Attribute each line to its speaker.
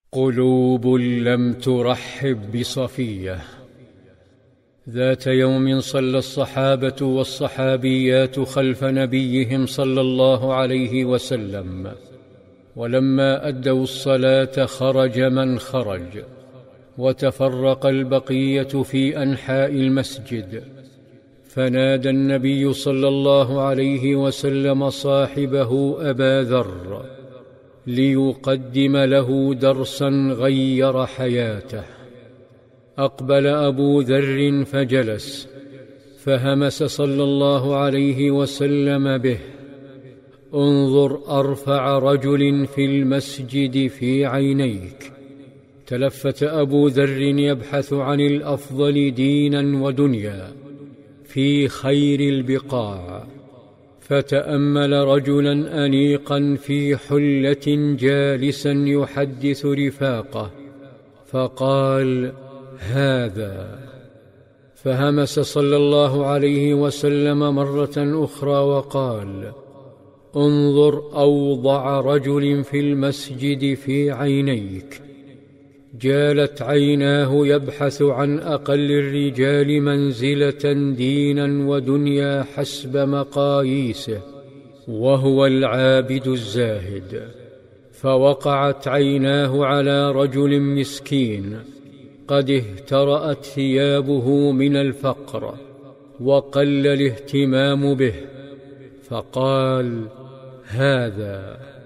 Speaker 1: قلوب لم ترحب بصفية. ذات يوم صلى الصحابة والصحابيات خلف نبيهم صلى الله عليه وسلم، ولما أدوا الصلاة خرج من خرج، وتفرق البقية في أنحاء المسجد، فنادى النبي صلى الله عليه وسلم صاحبه أبا ذر ليقدم له درسا غير حياته. أقبل أبو ذر فجلس، فهمس صلى الله عليه وسلم به: انظر أرفع رجل في المسجد في عينيك. تلفت أبو ذر يبحث عن الأفضل دينا ودنيا في خير البقاع، فتأمل رجلا أنيقا في حلة جالسا يحدث رفاقه، فقال: هذا. فهمس صلى الله عليه وسلم مرة أخرى وقال: انظر أوضع رجل في المسجد في عينيك. جالت عيناه يبحث عن أقل الرجال منزلة دينا ودنيا حسب مقاييسه، وهو العابد الزاهد. فوقعت عيناه على رجل مسكين قد اهترأت ثيابه من الفقر وقل الاهتمام به، فقال: هذا.